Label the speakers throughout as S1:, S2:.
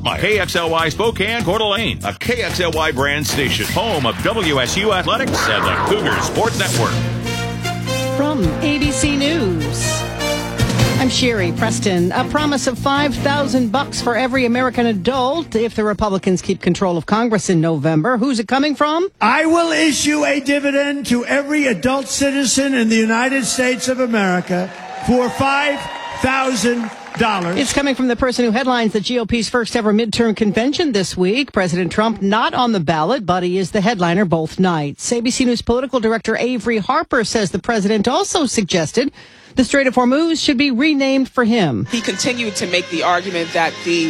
S1: Meyer. KXLY Spokane, Coeur d'Alene, a KXLY brand station, home of WSU Athletics and the Cougar Sports Network.
S2: From ABC News, I'm Sherry Preston. A promise of $5,000 for every American adult if the Republicans keep control of Congress in November. Who's it coming from?
S3: I will issue a dividend to every adult citizen in the United States of America for $5,000.
S2: It's coming from the person who headlines the GOP's first ever midterm convention this week. President Trump not on the ballot, but he is the headliner both nights. ABC News political director Avery Harper says the president also suggested the Strait of Hormuz should be renamed for him.
S4: He continued to make the argument that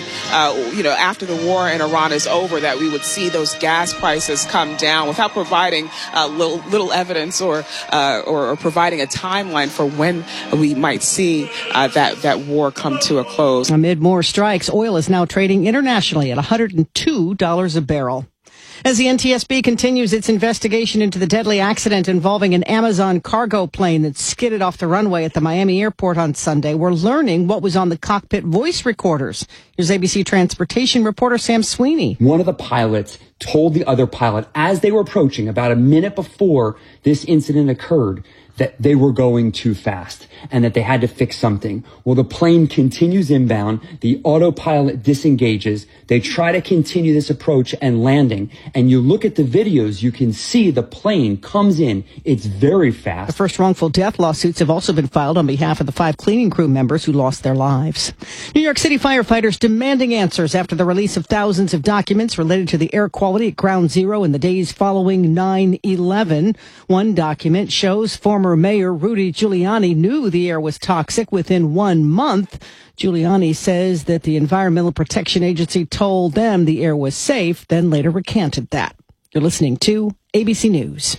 S4: after the war in Iran is over, that we would see those gas prices come down without providing little evidence or providing a timeline for when we might see that war come to a close.
S2: Amid more strikes, oil is now trading internationally at $102 a barrel. As the NTSB continues its investigation into the deadly accident involving an Amazon cargo plane that skidded off the runway at the Miami airport on Sunday, we're learning what was on the cockpit voice recorders. Here's ABC transportation reporter Sam Sweeney.
S5: One of the pilots told the other pilot as they were approaching about a minute before this incident occurred that they were going too fast and that they had to fix something. Well, the plane continues inbound. The autopilot disengages. They try to continue this approach and landing. And you look at the videos, you can see the plane comes in. It's very fast.
S2: The first wrongful death lawsuits have also been filed on behalf of the 5 cleaning crew members who lost their lives. New York City firefighters demanding answers after the release of thousands of documents related to the air quality at Ground Zero in the days following 9/11. One document shows former Mayor Rudy Giuliani knew the air was toxic within 1 month. Giuliani says that the Environmental Protection Agency told them the air was safe, then later recanted that. You're listening to ABC News.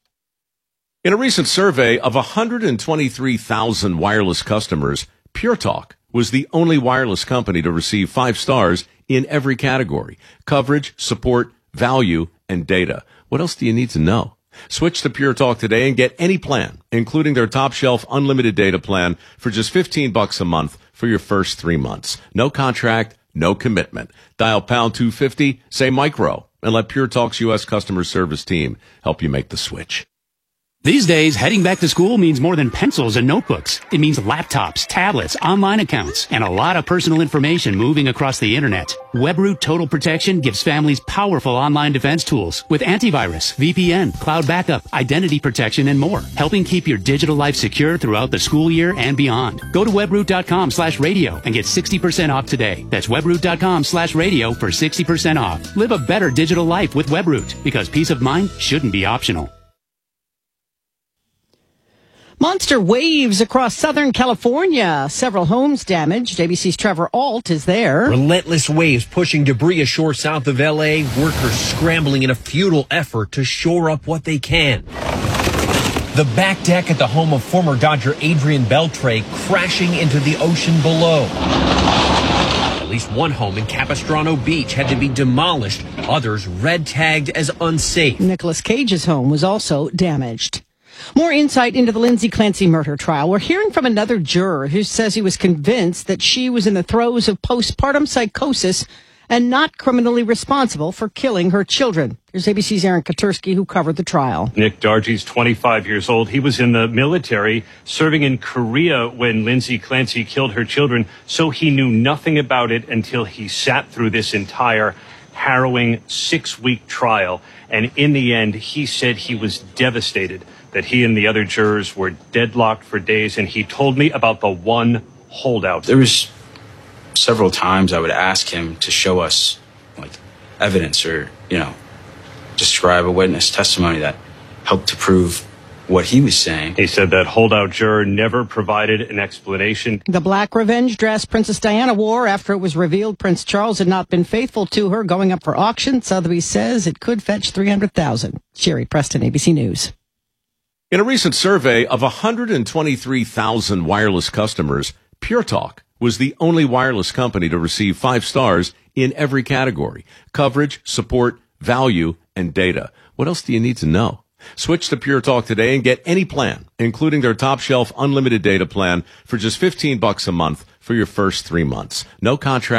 S6: In a recent survey of 123,000 wireless customers, Pure Talk was the only wireless company to receive 5 stars in every category: coverage, support, value, and data. What else do you need to know? Switch to Pure Talk today and get any plan, including their top shelf unlimited data plan, for just $15 a month for your first 3 months. No contract, no commitment. Dial pound 250, say micro, and let Pure Talk's U.S. customer service team help you make the switch.
S7: These days, heading back to school means more than pencils and notebooks. It means laptops, tablets, online accounts, and a lot of personal information moving across the internet. WebRoot Total Protection gives families powerful online defense tools with antivirus, VPN, cloud backup, identity protection, and more, helping keep your digital life secure throughout the school year and beyond. Go to webroot.com/radio and get 60% off today. That's webroot.com/radio for 60% off. Live a better digital life with WebRoot, because peace of mind shouldn't be optional.
S2: Monster waves across Southern California. Several homes damaged. ABC's Trevor Alt is there.
S8: Relentless waves pushing debris ashore south of L.A. Workers scrambling in a futile effort to shore up what they can. The back deck at the home of former Dodger Adrian Beltre crashing into the ocean below. At least one home in Capistrano Beach had to be demolished. Others red tagged as unsafe.
S2: Nicolas Cage's home was also damaged. More insight into the Lindsay Clancy murder trial. We're hearing from another juror who says he was convinced that she was in the throes of postpartum psychosis and not criminally responsible for killing her children. Here's ABC's Aaron Katursky, who covered the trial.
S9: Nick Dargy's 25 years old. He was in the military, serving in Korea when Lindsay Clancy killed her children, so he knew nothing about it until he sat through this entire harrowing 6-week trial. And in the end, he said he was devastated that he and the other jurors were deadlocked for days, and he told me about the one holdout.
S10: There was several times I would ask him to show us evidence or, describe a witness testimony that helped to prove what he was saying.
S9: He said that holdout juror never provided an explanation.
S2: The black revenge dress Princess Diana wore after it was revealed Prince Charles had not been faithful to her, going up for auction. Sotheby's says it could fetch $300,000. Sherry Preston, ABC News.
S6: In a recent survey of 123,000 wireless customers, Pure Talk was the only wireless company to receive 5 stars in every category: coverage, support, value, and data. What else do you need to know? Switch to Pure Talk today and get any plan, including their top shelf unlimited data plan, for just $15 a month for your first 3 months. No contract,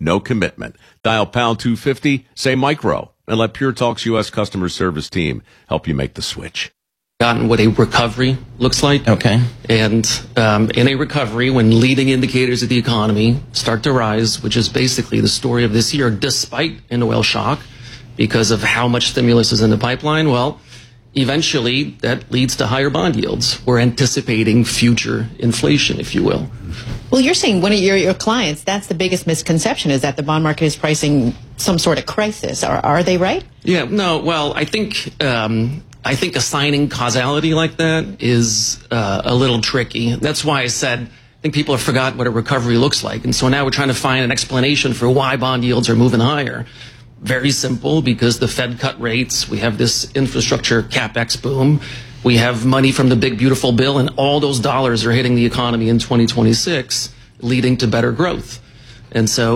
S6: no commitment. Dial pound 250, say micro, and let Pure Talk's U.S. customer service team help you make the switch.
S11: Gotten what a recovery looks like.
S12: Okay.
S11: And in a recovery, when leading indicators of the economy start to rise, which is basically the story of this year, despite an oil shock, because of how much stimulus is in the pipeline, well, eventually that leads to higher bond yields. We're anticipating future inflation, if you will.
S13: Well, you're saying one of your clients, that's the biggest misconception, is that the bond market is pricing some sort of crisis. Are they right?
S11: Yeah, no, well, I think assigning causality like that is a little tricky. That's why I said I think people have forgotten what a recovery looks like. And so now we're trying to find an explanation for why bond yields are moving higher. Very simple, because the Fed cut rates. We have this infrastructure CapEx boom. We have money from the big, beautiful bill, and all those dollars are hitting the economy in 2026, leading to better growth. And so,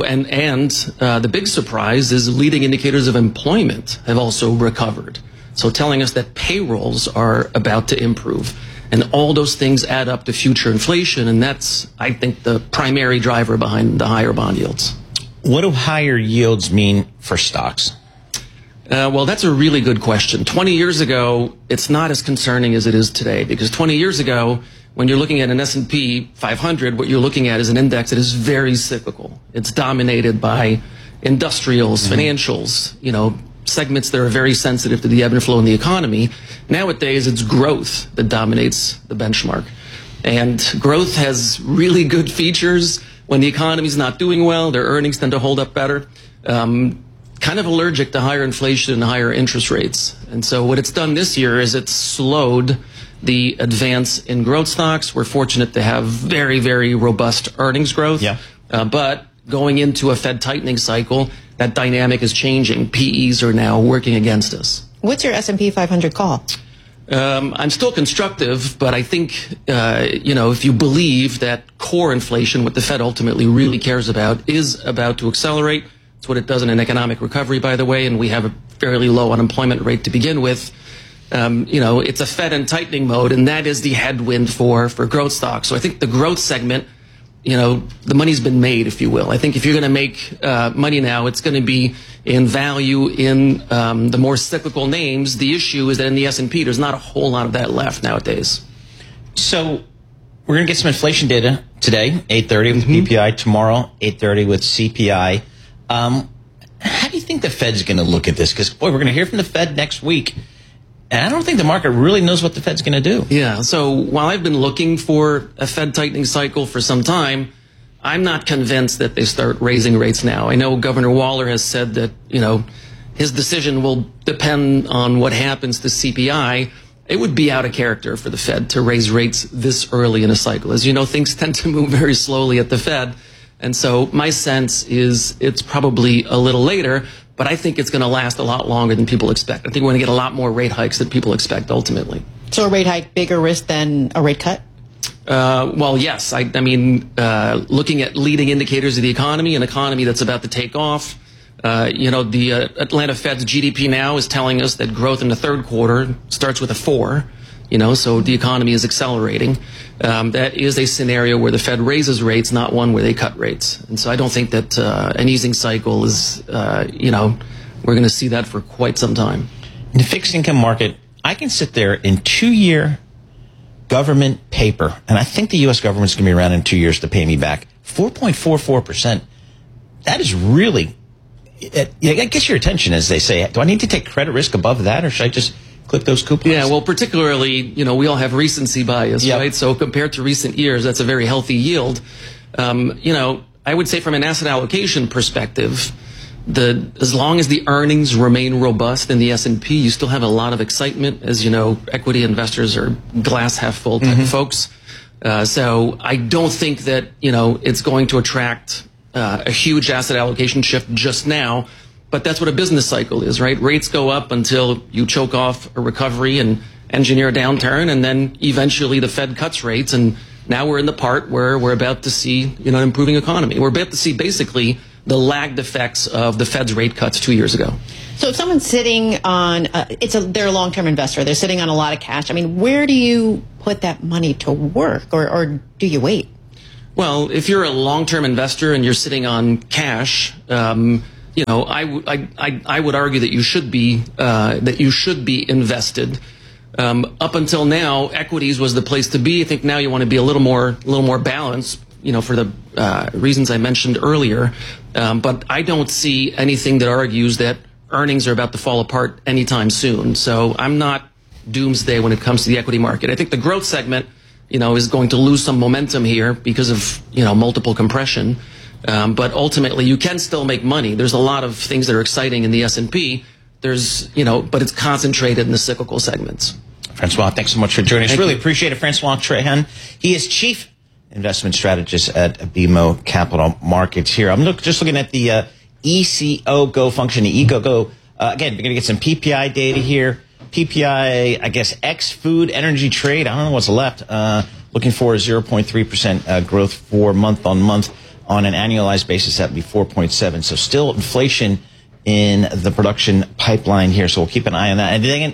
S11: the big surprise is leading indicators of employment have also recovered. So telling us that payrolls are about to improve. And all those things add up to future inflation, and that's, I think, the primary driver behind the higher bond yields.
S12: What do higher yields mean for stocks?
S11: Well, that's a really good question. 20 years ago, it's not as concerning as it is today, because 20 years ago, when you're looking at an S&P 500, what you're looking at is an index that is very cyclical. It's dominated by industrials, financials, segments that are very sensitive to the ebb and flow in the economy. Nowadays, it's growth that dominates the benchmark. And growth has really good features. When the economy's not doing well, their earnings tend to hold up better. Kind of allergic to higher inflation and higher interest rates. And so what it's done this year is it's slowed the advance in growth stocks. We're fortunate to have very, very robust earnings growth. Yeah. But going into a Fed tightening cycle, that dynamic is changing. PEs are now working against us.
S13: What's your S&P 500 call?
S11: I'm still constructive, but I think, if you believe that core inflation, what the Fed ultimately really cares about, is about to accelerate. It's what it does in an economic recovery, by the way, and we have a fairly low unemployment rate to begin with. It's a Fed in tightening mode, and that is the headwind for growth stocks. So I think the growth segment, the money's been made, if you will. I think if you're going to make money now, it's going to be in value in the more cyclical names. The issue is that in the S&P, there's not a whole lot of that left nowadays.
S12: So we're going to get some inflation data today, 8:30 with PPI, tomorrow, 8:30 with CPI. How do you think the Fed's going to look at this? Because, boy, we're going to hear from the Fed next week. And I don't think the market really knows what the Fed's going to do.
S11: Yeah, so while I've been looking for a Fed tightening cycle for some time, I'm not convinced that they start raising rates now. I know Governor Waller has said that, his decision will depend on what happens to CPI. It would be out of character for the Fed to raise rates this early in a cycle. As you know, things tend to move very slowly at the Fed. And so my sense is it's probably a little later, but I think it's going to last a lot longer than people expect. I think we're going to get a lot more rate hikes than people expect ultimately.
S13: So a rate hike, bigger risk than a rate cut?
S11: Well, yes. I mean, looking at leading indicators of the economy, an economy that's about to take off, the Atlanta Fed's GDP now is telling us that growth in the third quarter starts with a 4. So the economy is accelerating. That is a scenario where the Fed raises rates, not one where they cut rates. And so I don't think that an easing cycle is, we're going to see that for quite some time.
S12: In the fixed income market, I can sit there in 2-year government paper, and I think the U.S. government's going to be around in 2 years to pay me back. 4.44%. That is really, it gets your attention, as they say. Do I need to take credit risk above that, or should I just clip those coupons?
S11: Yeah, well, particularly, we all have recency bias, right? So compared to recent years, that's a very healthy yield. I would say from an asset allocation perspective, as long as the earnings remain robust in the S&P, you still have a lot of excitement. As you know, equity investors are glass half full type of folks. So I don't think that, it's going to attract a huge asset allocation shift just now. But that's what a business cycle is, right? Rates go up until you choke off a recovery and engineer a downturn, and then eventually the Fed cuts rates, and now we're in the part where we're about to see, an improving economy. We're about to see basically the lagged effects of the Fed's rate cuts 2 years ago.
S13: So if someone's sitting on, they're a long-term investor, they're sitting on a lot of cash. I mean, where do you put that money to work, or do you wait?
S11: Well, if you're a long-term investor and you're sitting on cash, I would argue that you should be invested. Up until now, equities was the place to be. I think now you want to be a little more balanced, for the reasons I mentioned earlier. But I don't see anything that argues that earnings are about to fall apart anytime soon. So I'm not doomsday when it comes to the equity market. I think the growth segment, is going to lose some momentum here because of, multiple compression. But ultimately, you can still make money. There's a lot of things that are exciting in the S&P. But it's concentrated in the cyclical segments.
S12: Francois, thanks so much for joining us. Really appreciate it. Francois Trahan. He is Chief Investment Strategist at BMO Capital Markets here. I'm just looking at the ECO Go function, the ECO Go. Again, we're going to get some PPI data here. PPI, I guess, ex-food energy trade. I don't know what's left. Looking for a 0.3% growth for month-on-month. On an annualized basis, that would be 4.7. So still inflation in the production pipeline here. So we'll keep an eye on that. And then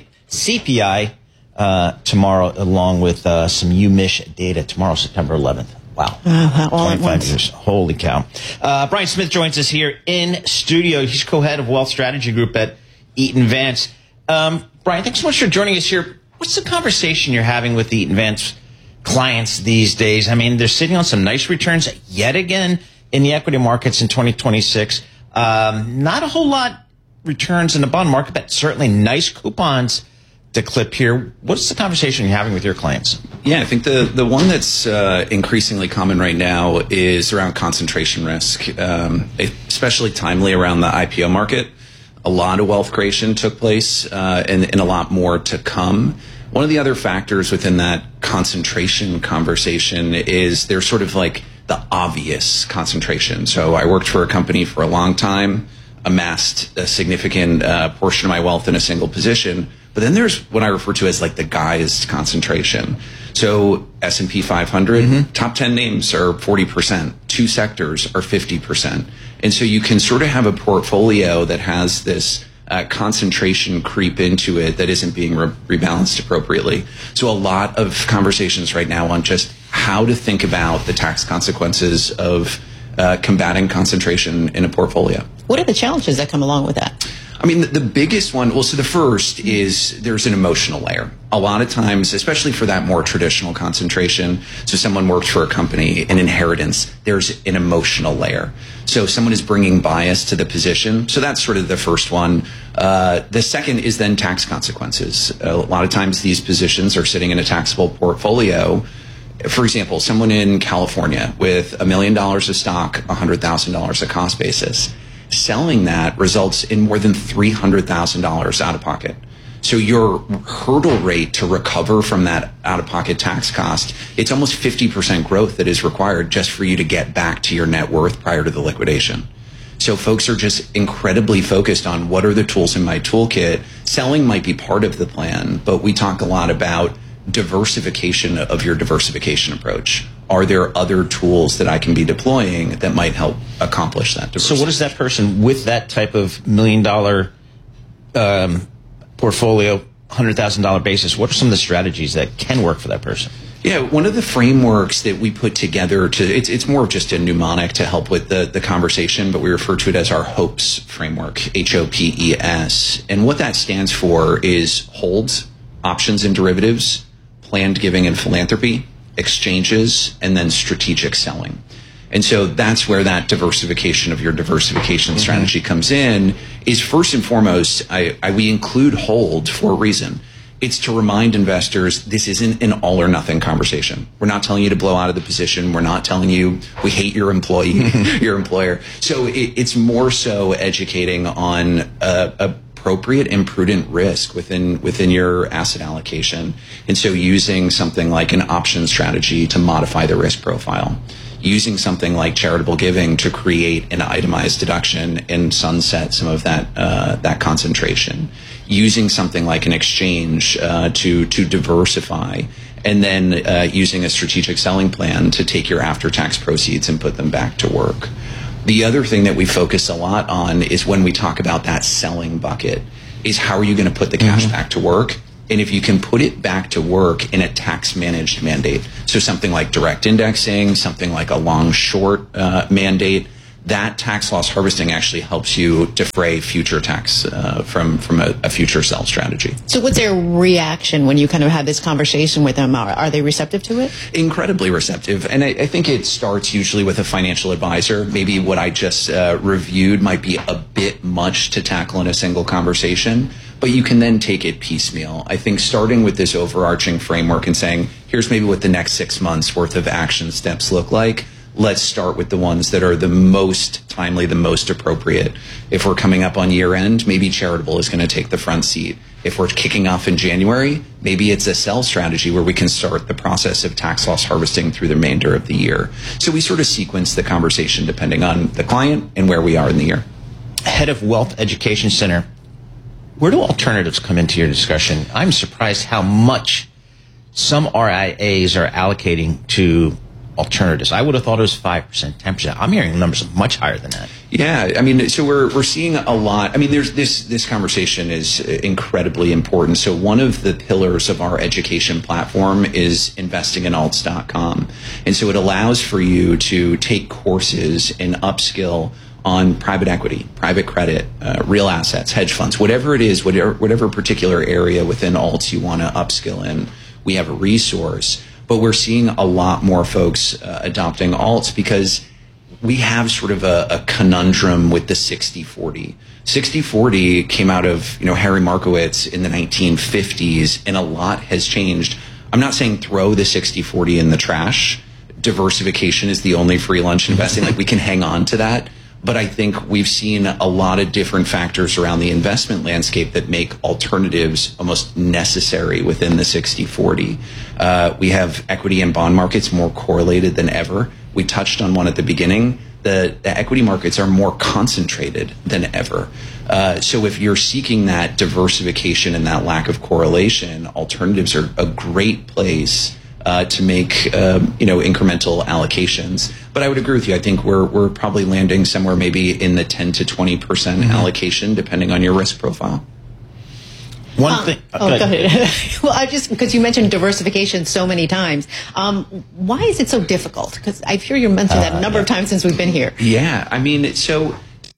S12: CPI tomorrow, along with some UMich data tomorrow, September 11th. Wow.
S2: All
S12: 25 years. Holy cow. Brian Smith joins us here in studio. He's co-head of Wealth Strategy Group at Eaton Vance. Brian, thanks so much for joining us here. What's the conversation you're having with the Eaton Vance clients these days? I mean, they're sitting on some nice returns yet again in the equity markets in 2026. Not a whole lot returns in the bond market, but certainly nice coupons to clip here. What's the conversation you're having with your clients?
S14: Yeah, I think the one that's increasingly common right now is around concentration risk, especially timely around the IPO market. A lot of wealth creation took place and a lot more to come. One of the other factors within that concentration conversation is there's sort of like the obvious concentration. So I worked for a company for a long time, amassed a significant portion of my wealth in a single position. But then there's what I refer to as like the guised concentration. So S&P 500, top 10 names are 40%, 2 sectors are 50%. And so you can sort of have a portfolio that has this concentration creep into it that isn't being rebalanced appropriately. So a lot of conversations right now on just how to think about the tax consequences of combating concentration in a portfolio.
S13: What are the challenges that come along with that?
S14: I mean, the biggest one, so the first is there's an emotional layer. A lot of times, especially for that more traditional concentration, so someone worked for a company, an inheritance, there's an emotional layer. So someone is bringing bias to the position. So that's sort of the first one. The second is then tax consequences. A lot of times these positions are sitting in a taxable portfolio. For example, someone in California with $1 million of stock, $100,000 of cost basis. Selling that results in more than $300,000 out of pocket. So your hurdle rate to recover from that out-of-pocket tax cost, it's almost 50% growth that is required just for you to get back to your net worth prior to the liquidation. So folks are just incredibly focused on what are the tools in my toolkit. Selling might be part of the plan, but we talk a lot about diversification of your diversification approach. Are there other tools that I can be deploying that might help accomplish that diversity?
S12: So what is that person with that type of $1 million portfolio, $100,000 basis, what are some of the strategies that can work for that person?
S14: Yeah, one of the frameworks that we put together it's more of just a mnemonic to help with the conversation, but we refer to it as our HOPES framework, HOPES. And what that stands for is holds, options and derivatives, planned giving and philanthropy, exchanges, and then strategic selling. And so that's where that diversification of your diversification strategy comes in, is first and foremost, we include hold for a reason. It's to remind investors this isn't an all or nothing conversation. We're not telling you to blow out of the position. We're not telling you we hate your employee, your employer. So it's more so educating on appropriate and prudent risk within your asset allocation. And so using something like an option strategy to modify the risk profile, using something like charitable giving to create an itemized deduction and sunset some of that concentration, using something like an exchange to diversify, and then using a strategic selling plan to take your after-tax proceeds and put them back to work. The other thing that we focus a lot on is when we talk about that selling bucket is how are you going to put the cash back to work And if you can put it back to work in a tax-managed mandate, so something like direct indexing, something like a long-short mandate, that tax loss harvesting actually helps you defray future tax from a future sell strategy.
S13: So what's their reaction when you kind of have this conversation with them? Are they receptive to it?
S14: Incredibly receptive. And I think it starts usually with a financial advisor. Maybe what I just reviewed might be a bit much to tackle in a single conversation, but you can then take it piecemeal. I think starting with this overarching framework and saying, here's maybe what the next 6 months worth of action steps look like. Let's start with the ones that are the most timely, the most appropriate. If we're coming up on year end, maybe charitable is going to take the front seat. If we're kicking off in January, maybe it's a sell strategy where we can start the process of tax loss harvesting through the remainder of the year. So we sort of sequence the conversation depending on the client and where we are in the year.
S12: Head of Wealth Education Center, where do alternatives come into your discussion? I'm surprised how much some RIAs are allocating to alternatives. I would have thought it was 5%, 10%. I'm hearing numbers much higher than that.
S14: Yeah, I mean, so we're seeing a lot. I mean, there's this conversation is incredibly important. So one of the pillars of our education platform is investinginalts.com. And so it allows for you to take courses and upskill on private equity, private credit, real assets, hedge funds, whatever it is, whatever particular area within alts you want to upskill in, we have a resource. But we're seeing a lot more folks adopting alts because we have sort of a conundrum with the 60-40. 60-40 came out of, Harry Markowitz in the 1950s, and a lot has changed. I'm not saying throw the 60-40 in the trash. Diversification is the only free lunch investing. Like, we can hang on to that. But I think we've seen a lot of different factors around the investment landscape that make alternatives almost necessary within the 60-40. We have equity and bond markets more correlated than ever. We touched on one at the beginning. The equity markets are more concentrated than ever. So if you're seeking that diversification and that lack of correlation, alternatives are a great place to make incremental allocations. But I would agree with you. I think we're probably landing somewhere maybe in the 10 to 20% allocation, depending on your risk profile.
S12: One thing.
S13: Go ahead. Well, because you mentioned diversification so many times. Why is it so difficult? Because I hear you mention that a number of times since we've been here.
S14: Yeah, I mean, so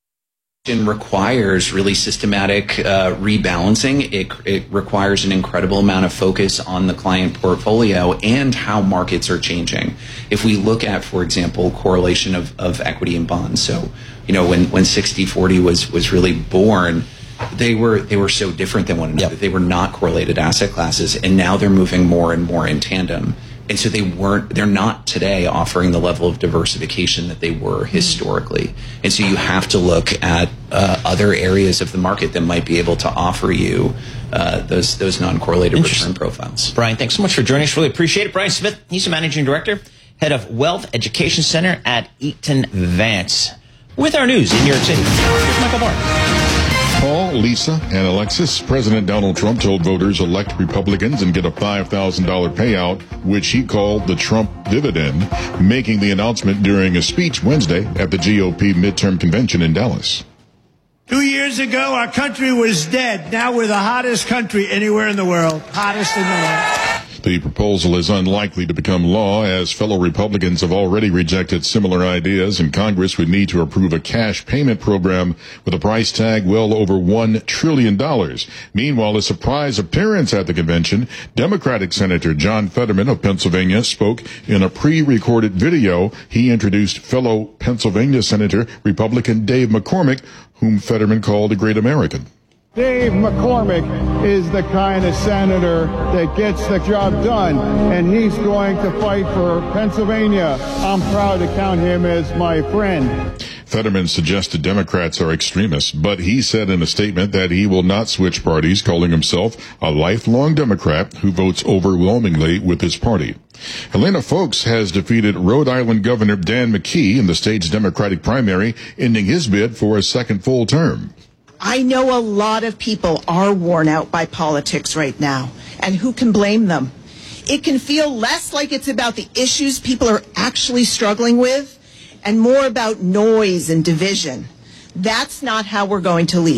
S14: it requires really systematic rebalancing. It requires an incredible amount of focus on the client portfolio and how markets are changing. If we look at, for example, correlation of equity and bonds, so when 60-40 was really born, they were so different than one another. Yep. They were not correlated asset classes, and now they're moving more and more in tandem. And so they're not today offering the level of diversification that they were historically. And so you have to look at other areas of the market that might be able to offer you those non-correlated return profiles.
S12: Brian, thanks so much for joining us. Really appreciate it. Brian Smith, he's the Managing Director, Head of Wealth Education Center at Eaton Vance. With our news in New York City, here's Michael Barr.
S15: Paul, Lisa, and Alexis, President Donald Trump told voters elect Republicans and get a $5,000 payout, which he called the Trump dividend, making the announcement during a speech Wednesday at the GOP midterm convention in Dallas.
S3: 2 years ago, our country was dead. Now we're the hottest country anywhere in the world. Hottest in the world.
S15: The proposal is unlikely to become law, as fellow Republicans have already rejected similar ideas, and Congress would need to approve a cash payment program with a price tag well over $1 trillion. Meanwhile, a surprise appearance at the convention, Democratic Senator John Fetterman of Pennsylvania spoke in a pre-recorded video. He introduced fellow Pennsylvania Senator Republican Dave McCormick, whom Fetterman called a great American.
S16: Dave McCormick is the kind of senator that gets the job done, and he's going to fight for Pennsylvania. I'm proud to count him as my friend.
S15: Fetterman suggested Democrats are extremists, but he said in a statement that he will not switch parties, calling himself a lifelong Democrat who votes overwhelmingly with his party. Helena Foulkes has defeated Rhode Island Governor Dan McKee in the state's Democratic primary, ending his bid for a second full term.
S17: I know a lot of people are worn out by politics right now, and who can blame them? It can feel less like it's about the issues people are actually struggling with and more about noise and division. That's not how we're going to lead.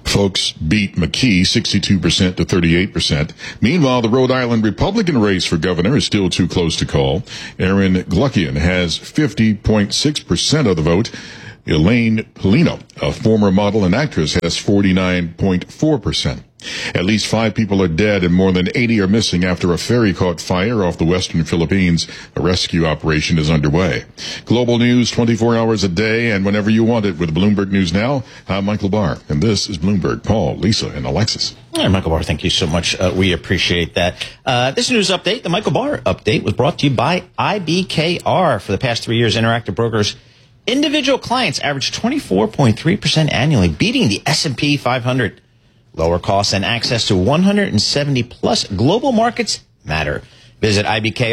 S15: Folks beat McKee 62% to 38%. Meanwhile, the Rhode Island Republican race for governor is still too close to call. Aaron Gluckian has 50.6% of the vote. Elaine Polino, a former model and actress, has 49.4%. At least 5 people are dead and more than 80 are missing after a ferry caught fire off the western Philippines. A rescue operation is underway. Global news 24 hours a day and whenever you want it with Bloomberg News Now. I'm Michael Barr, and this is Bloomberg. Paul, Lisa, and Alexis.
S12: All right, Michael Barr, thank you so much. We appreciate that. This news update, the Michael Barr update, was brought to you by IBKR. For the past 3 years, Interactive Brokers individual clients averaged 24.3% annually, beating the S&P 500. Lower costs and access to 170 plus global markets matter. Visit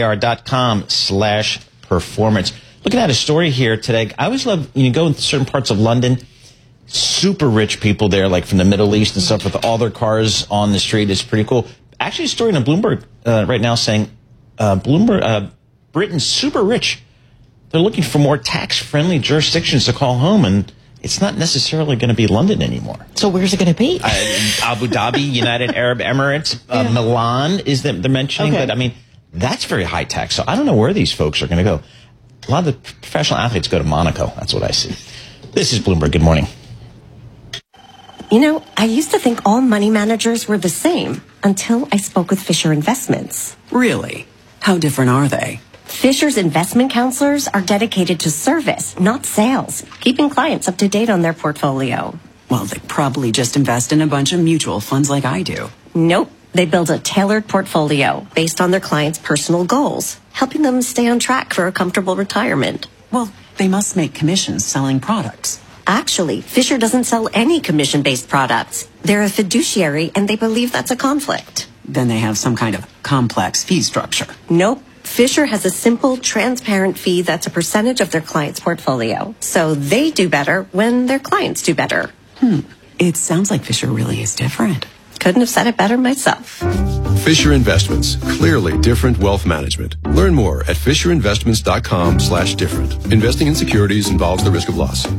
S12: ibkr.com/performance. Looking at a story here today. I always love, you go into certain parts of London, super rich people there, like from the Middle East and stuff, with all their cars on the street. It's pretty cool. Actually, a story in Bloomberg right now saying Britain's super rich. They're looking for more tax-friendly jurisdictions to call home, and it's not necessarily going to be London anymore.
S13: So where's it going to be?
S12: Abu Dhabi, United Arab Emirates, Milan is they're mentioning. Okay. But, I mean, that's very high tax. So I don't know where these folks are going to go. A lot of the professional athletes go to Monaco. That's what I see. This is Bloomberg. Good morning.
S18: You know, I used to think all money managers were the same until I spoke with Fisher Investments.
S19: Really? How different are they?
S18: Fisher's investment counselors are dedicated to service, not sales, keeping clients up to date on their portfolio.
S19: Well, they probably just invest in a bunch of mutual funds like I do.
S18: Nope. They build a tailored portfolio based on their clients' personal goals, helping them stay on track for a comfortable retirement.
S19: Well, they must make commissions selling products.
S18: Actually, Fisher doesn't sell any commission-based products. They're a fiduciary, and they believe that's a conflict.
S19: Then they have some kind of complex fee structure.
S18: Nope. Fisher has a simple, transparent fee that's a percentage of their client's portfolio. So they do better when their clients do better.
S19: It sounds like Fisher really is different.
S18: Couldn't have said it better myself.
S20: Fisher Investments. Clearly different wealth management. Learn more at FisherInvestments.com/different. Investing in securities involves the risk of loss.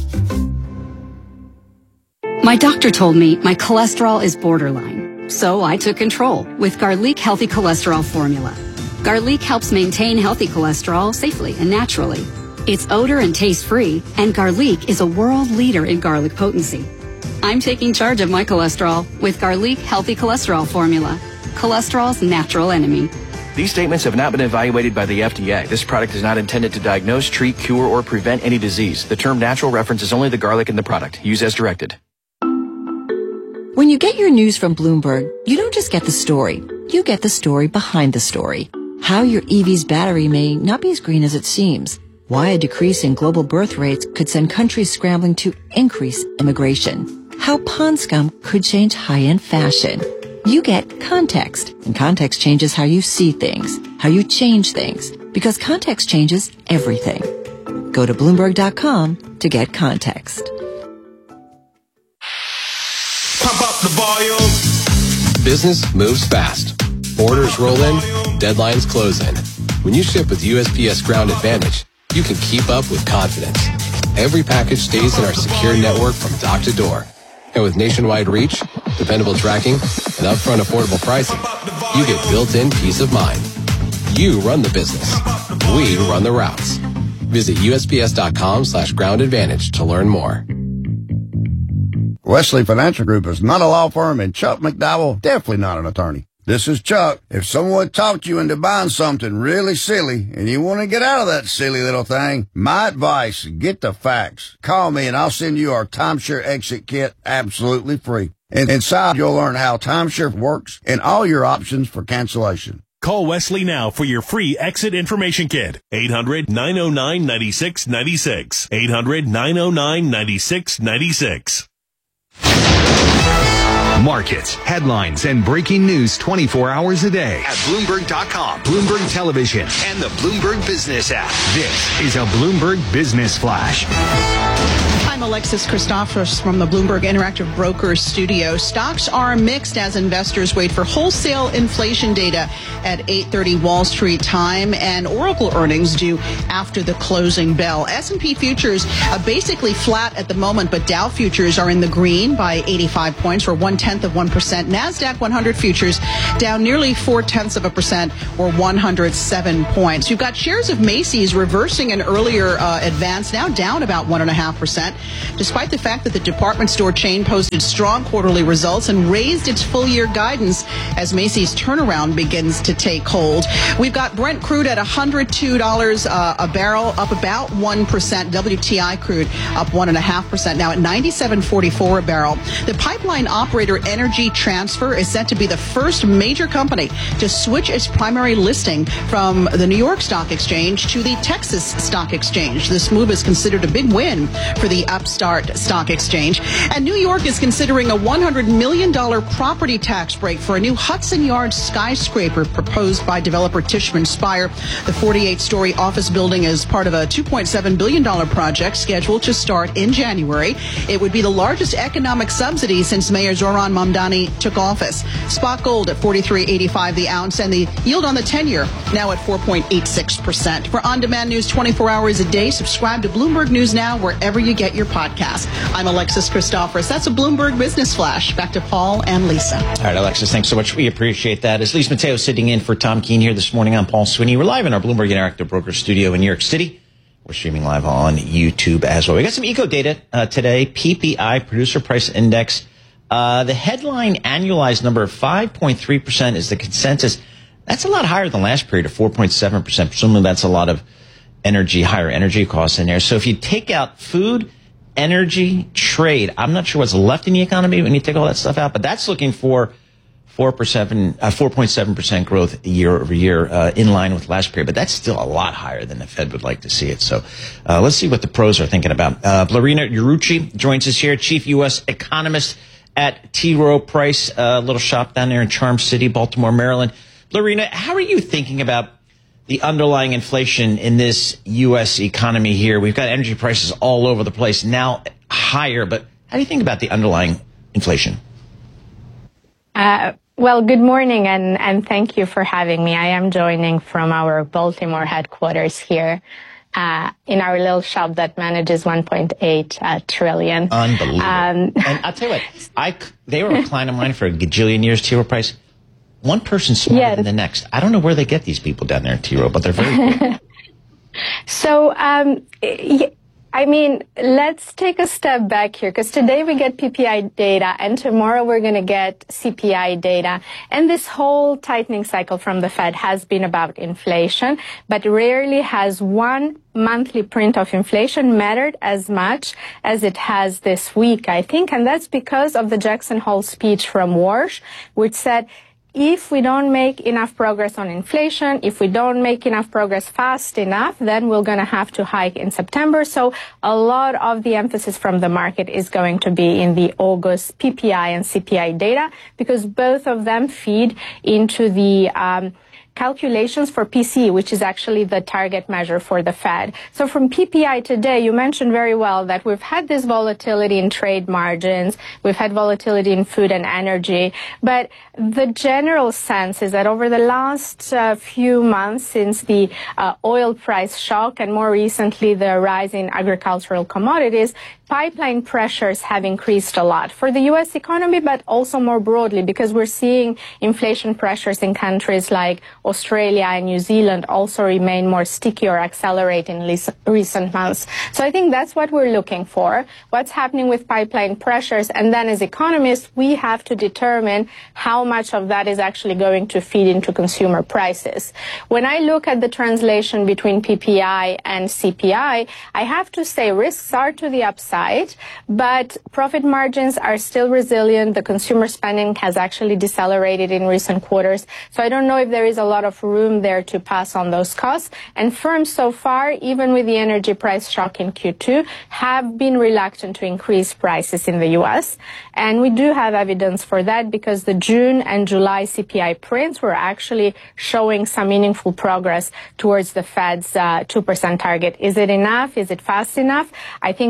S21: My doctor told me my cholesterol is borderline. So I took control with Garlic Healthy Cholesterol Formula. Garlic helps maintain healthy cholesterol safely and naturally. It's odor and taste-free, and Garlic is a world leader in garlic potency. I'm taking charge of my cholesterol with Garlic Healthy Cholesterol Formula, cholesterol's natural enemy.
S22: These statements have not been evaluated by the FDA. This product is not intended to diagnose, treat, cure, or prevent any disease. The term natural references only the garlic in the product. Use as directed.
S23: When you get your news from Bloomberg, you don't just get the story. You get the story behind the story. How your EV's battery may not be as green as it seems. Why a decrease in global birth rates could send countries scrambling to increase immigration. How pond scum could change high-end fashion. You get context, and context changes how you see things, how you change things, because context changes everything. Go to Bloomberg.com to get context.
S24: Pump up the volume.
S25: Business moves fast. Orders roll in, deadlines close in. When you ship with USPS Ground Advantage, you can keep up with confidence. Every package stays in our secure network from dock to door. And with nationwide reach, dependable tracking, and upfront affordable pricing, you get built-in peace of mind. You run the business. We run the routes. Visit USPS.com/Ground Advantage to learn more.
S26: Wesley Financial Group is not a law firm, and Chuck McDowell definitely not an attorney. This is Chuck. If someone talked you into buying something really silly and you want to get out of that silly little thing, my advice, get the facts. Call me and I'll send you our timeshare exit kit absolutely free. And inside you'll learn how timeshare works and all your options for cancellation.
S27: Call Wesley now for your free exit information kit. 800-909-9696. 800-909-9696.
S28: Markets, headlines, and breaking news 24 hours a day at Bloomberg.com, Bloomberg Television, and the Bloomberg Business app. This is a Bloomberg Business Flash.
S1: I'm Alexis Christophos from the Bloomberg Interactive Brokers studio. Stocks are mixed as investors wait for wholesale inflation data at 8:30 Wall Street time and Oracle earnings due after the closing bell. S&P futures are basically flat at the moment, but Dow futures are in the green by 85 points or 0.1%. NASDAQ 100 futures down nearly 0.4% or 107 points. You've got shares of Macy's reversing an earlier advance, now down about 1.5%, despite the fact that the department store chain posted strong quarterly results and raised its full-year guidance as Macy's turnaround begins to take hold. We've got Brent crude at $102 a barrel, up about 1%. WTI crude up 1.5%, now at $97.44 a barrel. The pipeline operator Energy Transfer is set to be the first major company to switch its primary listing from the New York Stock Exchange to the Texas Stock Exchange. This move is considered a big win for the upstart stock exchange. And New York is considering a $100 million property tax break for a new Hudson Yards skyscraper proposed by developer Tishman Speyer. The 48-story office building is part of a $2.7 billion project scheduled to start in January. It would be the largest economic subsidy since Mayor Zoran Mamdani took office. Spot gold at $43.85 the ounce, and the yield on the 10-year now at 4.86%. For on-demand news 24 hours a day, subscribe to Bloomberg News Now wherever you get your podcast. I'm Alexis Christophos. That's a Bloomberg Business Flash. Back to Paul and Lisa.
S12: All right, Alexis, thanks so much. We appreciate that. As Lisa Mateo sitting in for Tom Keene here this morning, I'm Paul Sweeney. We're live in our Bloomberg Interactive Brokers studio in New York City. We're streaming live on YouTube as well. We got some eco data today. PPI, Producer Price Index. The headline annualized number of 5.3% is the consensus. That's a lot higher than last period of 4.7%. Presumably that's a lot of higher energy costs in there. So if you take out food, energy, trade, I'm not sure what's left in the economy when you take all that stuff out, but that's looking for 4.7% growth year over year, in line with last period. But that's still a lot higher than the Fed would like to see it. So let's see what the pros are thinking about. Blarina Urucci joins us here, chief U.S. economist at T. Rowe Price, a little shop down there in Charm City, Baltimore, Maryland. Blarina, how are you thinking about the underlying inflation in this U.S. economy here? We've got energy prices all over the place, now higher, but how do you think about the underlying inflation?
S4: Well, good morning, and thank you for having me. I am joining from our Baltimore headquarters here in our little shop that manages $1.8 trillion.
S12: Unbelievable. And I'll tell you what, they were a client of mine for a gajillion years, T. Rowe Price. One person smarter than the next. I don't know where they get these people down there in T. Rowe, but they're very good.
S4: So, I mean, let's take a step back here, because today we get PPI data and tomorrow we're going to get CPI data. And this whole tightening cycle from the Fed has been about inflation, but rarely has one monthly print of inflation mattered as much as it has this week, I think. And that's because of the Jackson Hole speech from Warsh, which said, if we don't make enough progress on inflation, if we don't make enough progress fast enough, then we're going to have to hike in September. So a lot of the emphasis from the market is going to be in the August PPI and CPI data, because both of them feed into the calculations for PCE, which is actually the target measure for the Fed. So from PPI today, you mentioned very well that we've had this volatility in trade margins, we've had volatility in food and energy, but the general sense is that over the last few months, since the oil price shock and more recently the rise in agricultural commodities, pipeline pressures have increased a lot for the U.S. economy, but also more broadly, because we're seeing inflation pressures in countries like Australia and New Zealand also remain more sticky or accelerate in recent months. So I think that's what we're looking for, what's happening with pipeline pressures. And then as economists, we have to determine how much of that is actually going to feed into consumer prices. When I look at the translation between PPI and CPI, I have to say risks are to the upside, but profit margins are still resilient. The consumer spending has actually decelerated in recent quarters. So I don't know if there is a lot of room there to pass on those costs. And firms so far, even with the energy price shock in Q2, have been reluctant to increase prices in the U.S. And we do have evidence for that, because the June and July CPI prints were actually showing some meaningful progress towards the Fed's 2% target. Is it enough? Is it fast enough? I think the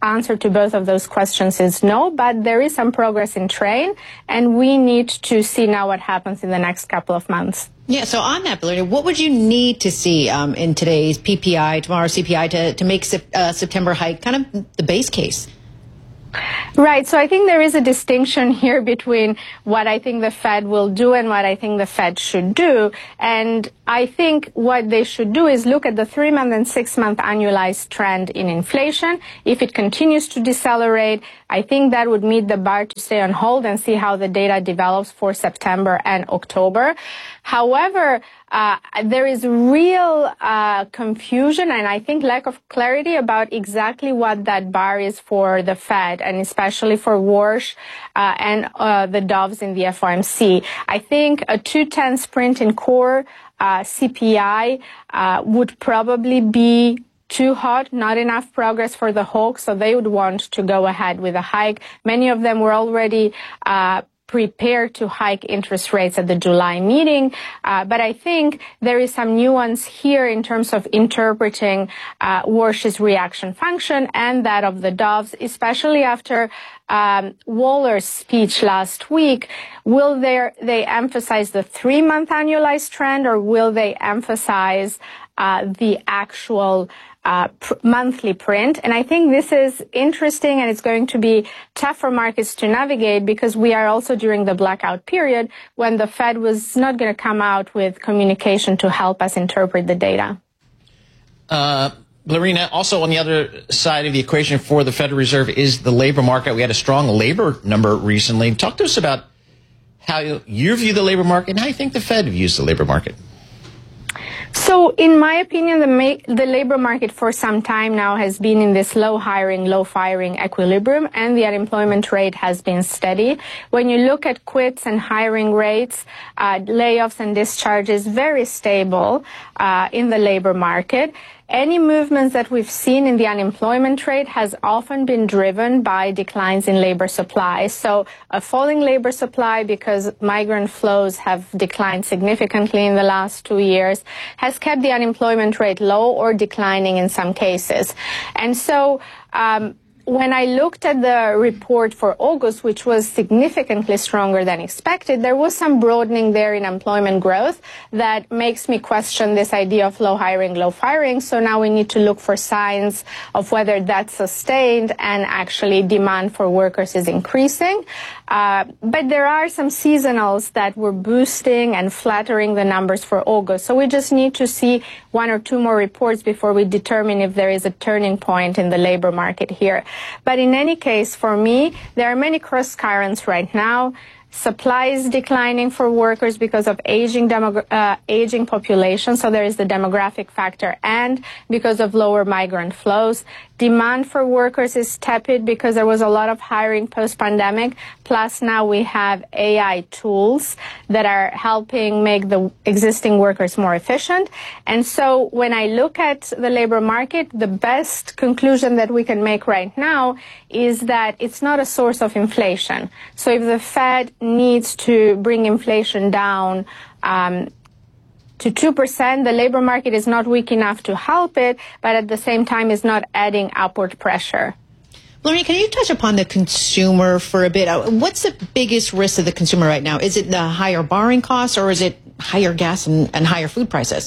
S4: answer to both of those questions is no, but there is some progress in train, and we need to see now what happens in the next couple of months.
S13: Yeah, so on that, Belinda, what would you need to see in today's PPI, tomorrow's CPI, to make September hike kind of the base case?
S4: Right. So I think there is a distinction here between what I think the Fed will do and what I think the Fed should do. And I think what they should do is look at the 3-month and 6-month annualized trend in inflation. If it continues to decelerate, I think that would meet the bar to stay on hold and see how the data develops for September and October. However, there is real confusion and I think lack of clarity about exactly what that bar is for the Fed and especially for Warsh and the Doves in the FOMC. I think a 2/10 print in core CPI would probably be too hot, not enough progress for the hawks, so they would want to go ahead with a hike. Many of them were already prepared to hike interest rates at the July meeting. But I think there is some nuance here in terms of interpreting Warsh's reaction function and that of the Doves, especially after Waller's speech last week. Will they emphasize the 3-month annualized trend, or will they emphasize the actual monthly print? And I think this is interesting, and it's going to be tough for markets to navigate because we are also during the blackout period when the Fed was not going to come out with communication to help us interpret the data.
S12: Lorena, also on the other side of the equation for the Federal Reserve is the labor market. We had a strong labor number recently. Talk to us about how you view the labor market and how you think the Fed views the labor market.
S4: So, in my opinion, the labor market for some time now has been in this low hiring, low firing equilibrium, and the unemployment rate has been steady. When you look at quits and hiring rates, layoffs and discharges, very stable in the labor market. Any movements that we've seen in the unemployment rate has often been driven by declines in labor supply. So a falling labor supply, because migrant flows have declined significantly in the last 2 years, has kept the unemployment rate low or declining in some cases. And so when I looked at the report for August, which was significantly stronger than expected, there was some broadening there in employment growth that makes me question this idea of low hiring, low firing. So now we need to look for signs of whether that's sustained and actually demand for workers is increasing. But there are some seasonals that were boosting and flattering the numbers for August. So we just need to see 1 or 2 more reports before we determine if there is a turning point in the labor market here. But in any case, for me, there are many cross currents right now. Supply is declining for workers because of aging population, so there is the demographic factor, and because of lower migrant flows. Demand for workers is tepid because there was a lot of hiring post-pandemic, plus now we have AI tools that are helping make the existing workers more efficient. And so when I look at the labor market, the best conclusion that we can make right now is that it's not a source of inflation. So if the Fed needs to bring inflation down to 2%, the labor market is not weak enough to help it, but at the same time is not adding upward pressure.
S13: Lorena, can you touch upon the consumer for a bit? What's the biggest risk of the consumer right now? Is it the higher borrowing costs, or is it higher gas and higher food prices?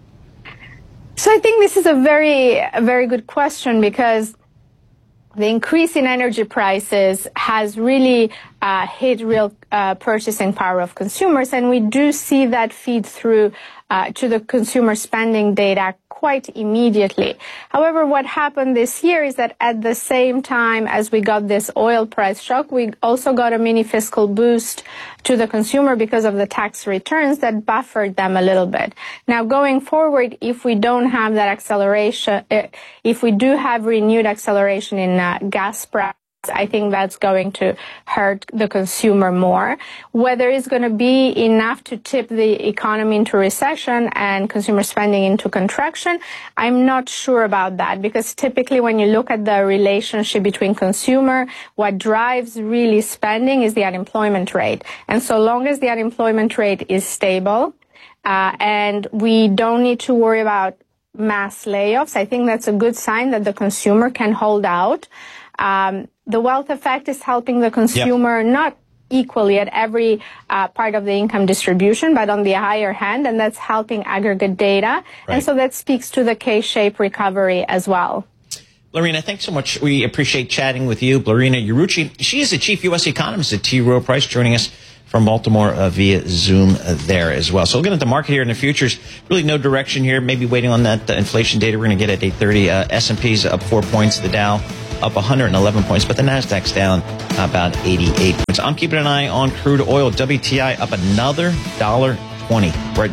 S4: So I think this is a very good question, because the increase in energy prices has really hit real purchasing power of consumers, and we do see that feed through to the consumer spending data quite immediately. However, what happened this year is that at the same time as we got this oil price shock, we also got a mini fiscal boost to the consumer because of the tax returns that buffered them a little bit. Now, going forward, if we don't have that acceleration, if we do have renewed acceleration in gas prices, I think that's going to hurt the consumer more. Whether it's going to be enough to tip the economy into recession and consumer spending into contraction, I'm not sure about that, because typically when you look at the relationship between consumer, what drives really spending is the unemployment rate. And so long as the unemployment rate is stable, and we don't need to worry about mass layoffs, I think that's a good sign that the consumer can hold out. The wealth effect is helping the consumer not equally at every part of the income distribution, but on the higher hand, and that's helping aggregate data.
S12: Right.
S4: And so that speaks to the K-shaped recovery as well.
S12: Lorena, thanks so much. We appreciate chatting with you. Lorena Urucci, she is the chief U.S. economist at T. Rowe Price, joining us from Baltimore via Zoom there as well. So looking at the market here in the futures, really no direction here. Maybe waiting on that inflation data we're going to get at 8:30. S&P's up 4 points. The Dow up 111 points, but the Nasdaq's down about 88 points. I'm keeping an eye on crude oil. WTI up another $1.20. We're at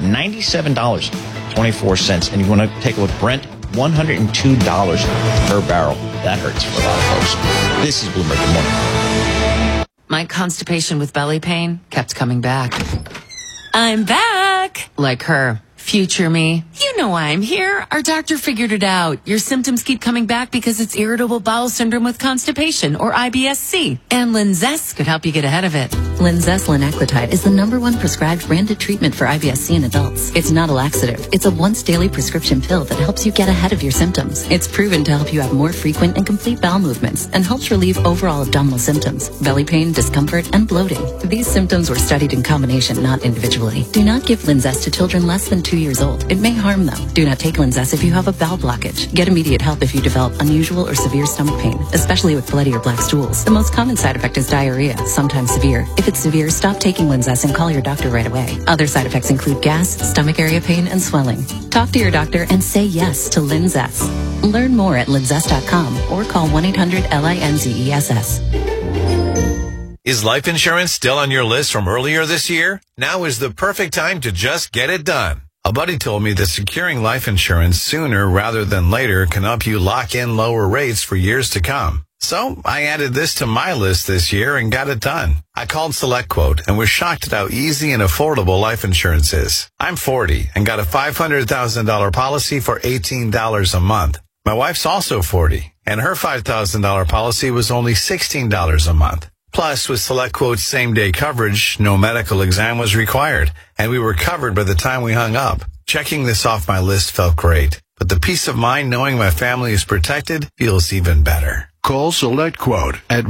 S12: $97.24. And you want to take a look, Brent, $102 per barrel. That hurts for a lot of folks. This is Bloomberg. Good morning.
S2: My constipation with belly pain kept coming back. I'm back! Like her. Future me. You know why I'm here. Our doctor figured it out. Your symptoms keep coming back because it's irritable bowel syndrome with constipation, or IBS-C. And Linzess could help you get ahead of it.
S5: Linzess linaclotide is the #1 prescribed branded treatment for IBS-C in adults. It's not a laxative. It's a once-daily prescription pill that helps you get ahead of your symptoms. It's proven to help you have more frequent and complete bowel movements and helps relieve overall abdominal symptoms, belly pain, discomfort, and bloating. These symptoms were studied in combination, not individually. Do not give Linzess to children less than 2 years old. It may harm them. Do not take Linzess if you have a bowel blockage. Get immediate help if you develop unusual or severe stomach pain, especially with bloody or black stools. The most common side effect is diarrhea, sometimes severe. If it's severe, stop taking Linzess and call your doctor right away. Other side effects include gas, stomach area pain, and swelling. Talk to your doctor and say yes to Linzess. Learn more at linzess.com or call 1-800-LINZESS.
S6: Is life insurance still on your list from earlier this year? Now is the perfect time to just get it done. A buddy told me that securing life insurance sooner rather than later can help you lock in lower rates for years to come. So I added this to my list this year and got it done. I called SelectQuote and was shocked at how easy and affordable life insurance is. I'm 40 and got a $500,000 policy for $18 a month. My wife's also 40 and her $5,000 policy was only $16 a month. Plus, with SelectQuote's same-day coverage, no medical exam was required, and we were covered by the time we hung up. Checking this off my list felt great, but the peace of mind knowing my family is protected feels even better.
S7: Call SelectQuote at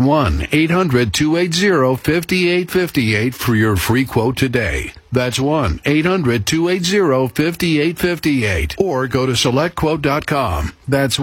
S7: 1-800-280-5858 for your free quote today. That's 1-800-280-5858. Or go to SelectQuote.com. That's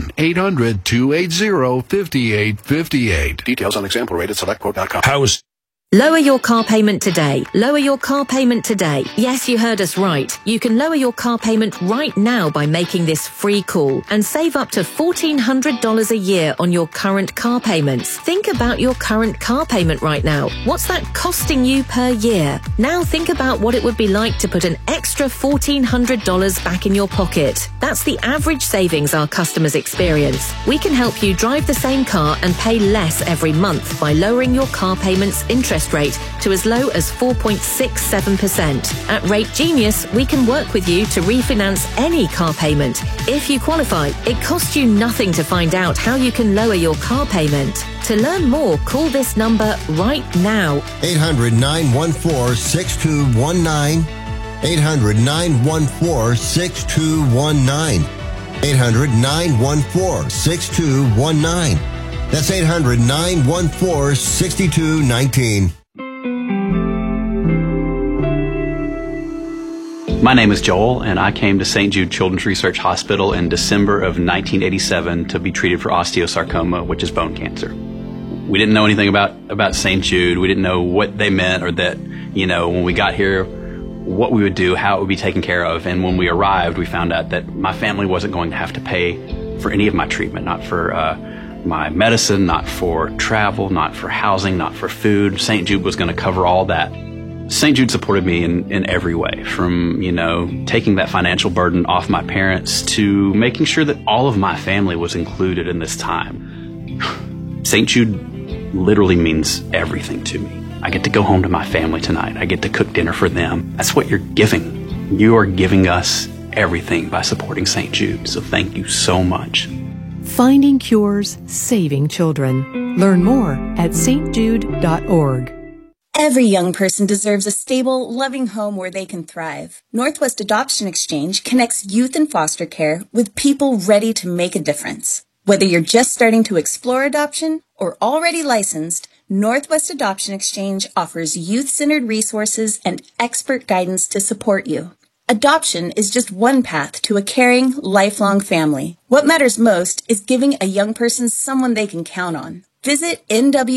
S7: 1-800-280-5858. Details on example rate at SelectQuote.com.
S8: Lower your car payment today. Lower your car payment today. Yes, you heard us right. You can lower your car payment right now by making this free call and save up to $1,400 a year on your current car payments. Think about your current car payment right now. What's that costing you per year? Now think about what it would be like to put an extra $1,400 back in your pocket. That's the average savings our customers experience. We can help you drive the same car and pay less every month by lowering your car payment's interest rate to as low as 4.67%. At Rate Genius, we can work with you to refinance any car payment. If you qualify, it costs you nothing to find out how you can lower your car payment. To learn more, call this number right now.
S9: 800-914-6219. 800-914-6219. 800-914-6219. That's 800-914-6219.
S10: My name is Joel, and I came to St. Jude Children's Research Hospital in December of 1987 to be treated for osteosarcoma, which is bone cancer. We didn't know anything about St. Jude. We didn't know what they meant, or that, when we got here, what we would do, how it would be taken care of. And when we arrived, we found out that my family wasn't going to have to pay for any of my treatment, not for my medicine, not for travel, not for housing, not for food. St. Jude was going to cover all that. St. Jude supported me in every way, from, taking that financial burden off my parents to making sure that all of my family was included in this time. St. Jude literally means everything to me. I get to go home to my family tonight. I get to cook dinner for them. That's what you're giving. You are giving us everything by supporting St. Jude. So thank you so much.
S11: Finding cures, saving children. Learn more at stjude.org.
S29: Every young person deserves a stable, loving home where they can thrive. Northwest Adoption Exchange connects youth in foster care with people ready to make a difference. Whether you're just starting to explore adoption or already licensed, Northwest Adoption Exchange offers youth-centered resources and expert guidance to support you. Adoption is just one path to a caring, lifelong family. What matters most is giving a young person someone they can count on. Visit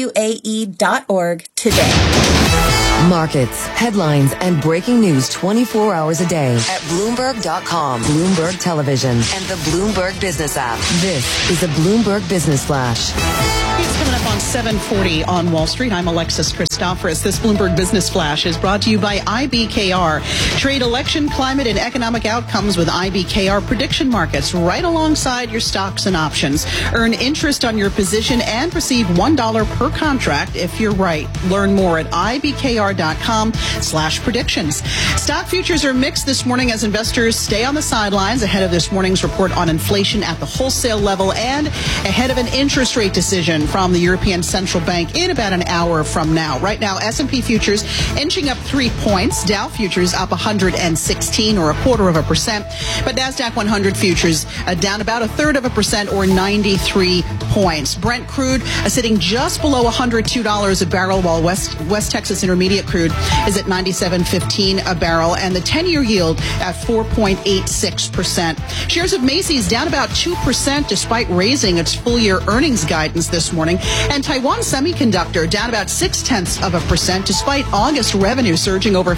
S29: nwae.org today.
S3: Markets, headlines, and breaking news 24 hours a day at Bloomberg.com, Bloomberg Television, and the Bloomberg Business app. This is a Bloomberg Business Flash.
S1: It's coming up on 7:40 on Wall Street. I'm Alexis Christoforous. This Bloomberg Business Flash is brought to you by IBKR. Trade election, climate, and economic outcomes with IBKR prediction markets right alongside your stocks and options. Earn interest on your position and receive $1 per contract if you're right. Learn more at IBKR.com/predictions. Stock futures are mixed this morning as investors stay on the sidelines ahead of this morning's report on inflation at the wholesale level and ahead of an interest rate decision from the European Central Bank in about an hour from now. Right now, S&P futures inching up 3 points. Dow futures up 116 or 0.25%. But NASDAQ 100 futures down about 1/3% or 93 points. Brent crude sitting just below $102 a barrel, while West Texas Intermediate crude is at 97.15 a barrel, and the 10-year yield at 4.86%. Shares of Macy's down about 2% despite raising its full-year earnings guidance this morning. And Taiwan Semiconductor down about 0.6% despite August revenue surging over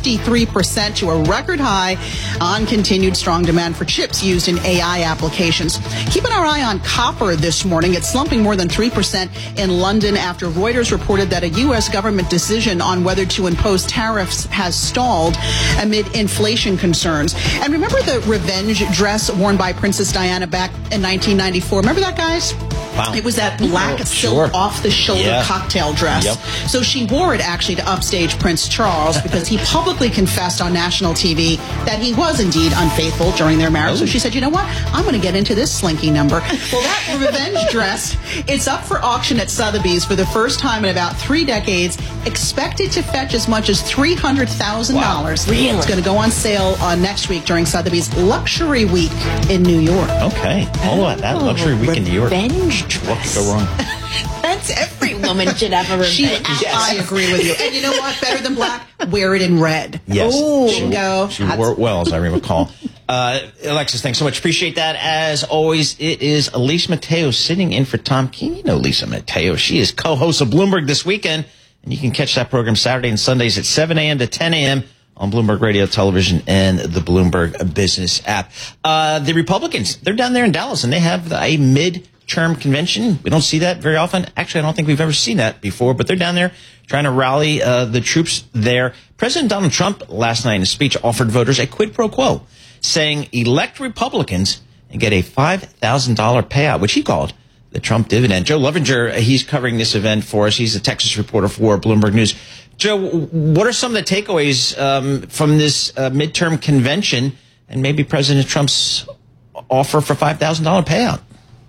S1: 53% to a record high on continued strong demand for chips used in AI applications. Keeping our eye on copper this morning. It's slumping more than 3% in London after Reuters reported that a U.S. government decision on whether to impose tariffs has stalled amid inflation concerns. And remember the revenge dress worn by Princess Diana back in 1994? Remember that, guys?
S12: Wow.
S1: It was that black silk off-the-shoulder cocktail dress.
S12: Yep.
S1: So she wore it actually to upstage Prince Charles because he publicly confessed on national TV that he was indeed unfaithful during their marriage. So she said, you know what? I'm going to get into this slinky number. Well, that revenge dress, it's up for auction at Sotheby's for the first time in about 3 decades, expected to fetch as much as $300,000.
S12: Wow. Really?
S1: It's going to go on sale next week during Sotheby's Luxury Week in New York.
S12: Okay. All of that luxury week in New York.
S13: Revenge
S12: What could go wrong?
S13: That's every woman should have a revenge.
S1: I agree with you. And you know what? Better than black, wear it in red.
S12: Yes.
S1: Bingo.
S12: She wore it well, as I recall. Alexis, thanks so much. Appreciate that. As always, it is Elise Mateo sitting in for Tom Keene. You know Lisa Mateo. She is co-host of Bloomberg This Weekend, and you can catch that program Saturday and Sundays at 7 a.m. to 10 a.m. on Bloomberg Radio, Television, and the Bloomberg Business app. The Republicans, they're down there in Dallas, and they have a mid-term convention. We don't see that very often. Actually, I don't think we've ever seen that before, but they're down there trying to rally the troops there. President Donald Trump last night in a speech offered voters a quid pro quo, saying elect Republicans and get a $5,000 payout, which he called the Trump dividend. Joe Lovinger, he's covering this event for us. He's a Texas reporter for Bloomberg News. Joe, what are some of the takeaways from this midterm convention and maybe President Trump's offer for $5,000 payout?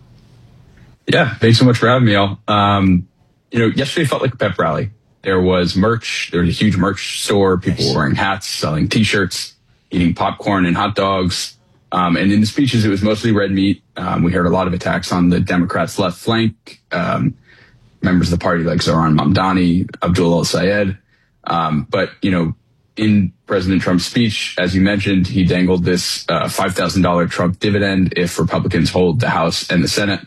S14: Yeah, thanks so much for having me, all. Yesterday felt like a pep rally. There was merch. There was a huge merch store. People were wearing hats, selling T-shirts, eating popcorn and hot dogs. And in the speeches, it was mostly red meat. We heard a lot of attacks on the Democrats' left flank, members of the party like Zohran Mamdani, Abdul El-Sayed. But in President Trump's speech, as you mentioned, he dangled this $5,000 Trump dividend if Republicans hold the House and the Senate.